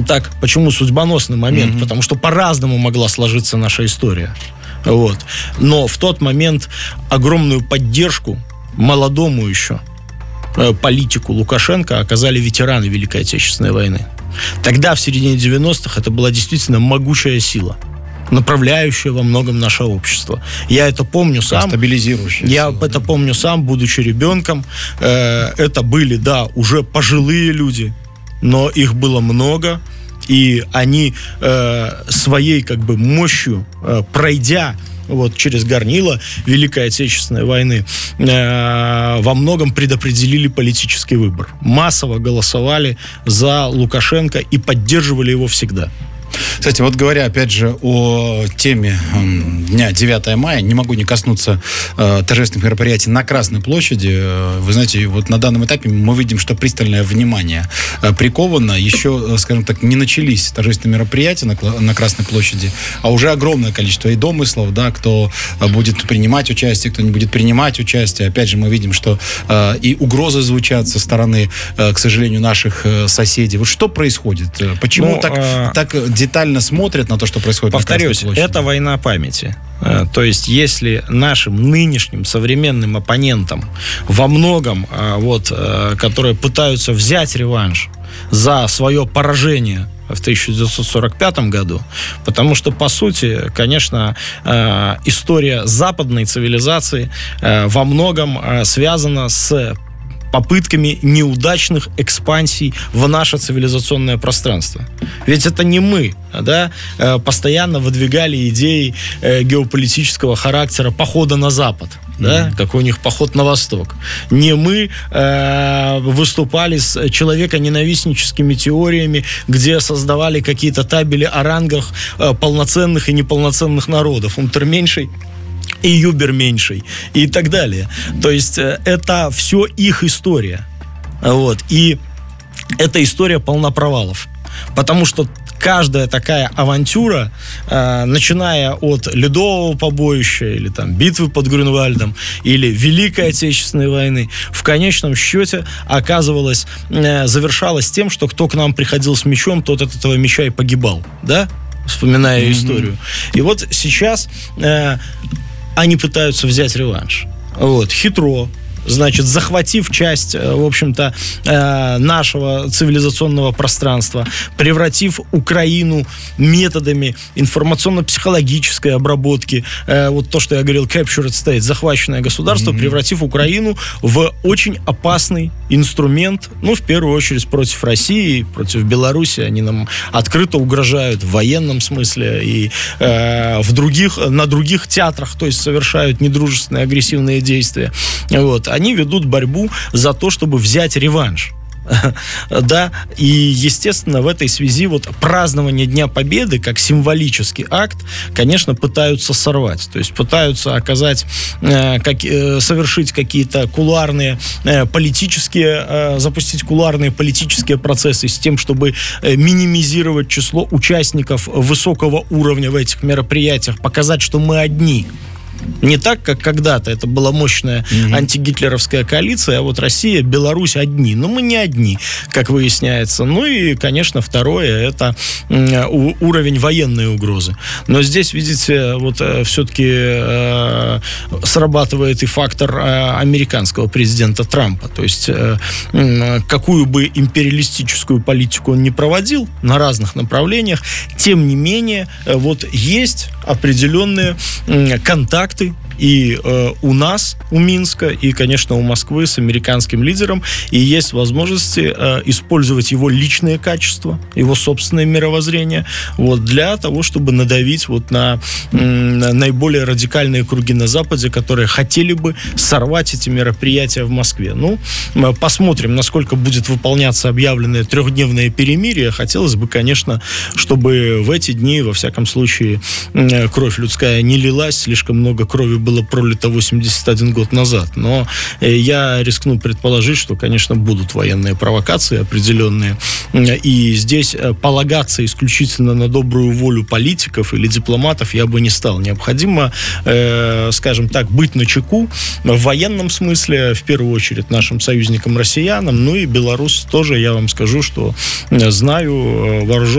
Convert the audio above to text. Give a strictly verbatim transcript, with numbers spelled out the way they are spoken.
так, почему судьбоносный момент? Mm-hmm. Потому что по-разному могла сложиться наша история. Вот. Но в тот момент огромную поддержку молодому еще политику Лукашенко оказали ветераны Великой Отечественной войны. Тогда, в середине девяностых, это была действительно могучая сила, направляющая во многом наше общество. Я это помню сам. Стабилизирующая Я сила, это да? помню сам, будучи ребенком. Это были, да, уже пожилые люди, но их было много, и они своей как бы мощью, пройдя вот через горнило Великой Отечественной войны, э, во многом предопределили политический выбор. Массово голосовали за Лукашенко и поддерживали его всегда. Кстати, вот говоря, опять же, о теме э, дня девятого мая, не могу не коснуться э, торжественных мероприятий на Красной площади. Э, вы знаете, вот на данном этапе мы видим, что пристальное внимание э, приковано. Еще, э, скажем так, не начались торжественные мероприятия на, на Красной площади, а уже огромное количество и домыслов, да, кто э, будет принимать участие, кто не будет принимать участие. Опять же, мы видим, что э, и угрозы звучат со стороны, э, к сожалению, наших э, соседей. Вот что происходит? Почему ну, так, а... так детально смотрят на то, что происходит Повторюсь, на Красной площади? Это война памяти. То есть, если нашим нынешним современным оппонентам во многом, вот, которые пытаются взять реванш за свое поражение в тысяча девятьсот сорок пятом году, потому что, по сути, конечно, история западной цивилизации во многом связана с попытками неудачных экспансий в наше цивилизационное пространство. Ведь это не мы, да, постоянно выдвигали идеи геополитического характера похода на Запад, да, mm-hmm. как у них поход на Восток. Не мы э, выступали с человеконенавистническими теориями, где создавали какие-то табели о рангах э, полноценных и неполноценных народов. Унтерменьшей и юберменьшей, и так далее. То есть это все их история. Вот. И эта история полна провалов. Потому что каждая такая авантюра, э, начиная от Ледового побоища, или там битвы под Грюнвальдом, или Великой Отечественной войны, в конечном счете оказывалась, э, завершалась тем, что кто к нам приходил с мечом, тот от этого меча и погибал. Да? Вспоминая mm-hmm. историю. И вот сейчас э, они пытаются взять реванш. Вот. Хитро. Значит, захватив часть, в общем-то, нашего цивилизационного пространства, превратив Украину методами информационно-психологической обработки, вот то, что я говорил, captured state, захваченное государство, mm-hmm. превратив Украину в очень опасный инструмент, ну, в первую очередь, против России, против Беларуси. Они нам открыто угрожают в военном смысле и э, в других, на других театрах, то есть совершают недружественные, агрессивные действия. Вот. Они ведут борьбу за то, чтобы взять реванш. Да, и, естественно, в этой связи вот празднование Дня Победы как символический акт, конечно, пытаются сорвать. То есть пытаются оказать, э, как, э, совершить какие-то кулуарные э, политические, э, запустить кулуарные политические процессы с тем, чтобы э, минимизировать число участников высокого уровня в этих мероприятиях, показать, что мы одни. Не так, как когда-то это была мощная mm-hmm. антигитлеровская коалиция, а вот Россия, Беларусь одни. Но мы не одни, как выясняется. Ну и, конечно, второе, это у- уровень военной угрозы. Но здесь, видите, вот все-таки э, срабатывает и фактор э, американского президента Трампа. То есть э, э, какую бы империалистическую политику он ни проводил на разных направлениях, тем не менее, э, вот есть определенные э, контакты и э, у нас, у Минска, и, конечно, у Москвы с американским лидером, и есть возможности э, использовать его личные качества, его собственное мировоззрение, вот, для того, чтобы надавить вот на, на наиболее радикальные круги на Западе, которые хотели бы сорвать эти мероприятия в Москве. Ну, мы посмотрим, насколько будет выполняться объявленное трехдневное перемирие. Хотелось бы, конечно, чтобы в эти дни, во всяком случае, кровь людская не лилась, слишком много крови было было пролито восемьдесят один год назад. Но я рискну предположить, что, конечно, будут военные провокации определенные. И здесь полагаться исключительно на добрую волю политиков или дипломатов я бы не стал. Необходимо, э, скажем так, быть начеку в военном смысле, в первую очередь, нашим союзникам россиянам. Ну и Беларусь тоже, я вам скажу, что знаю, вооружен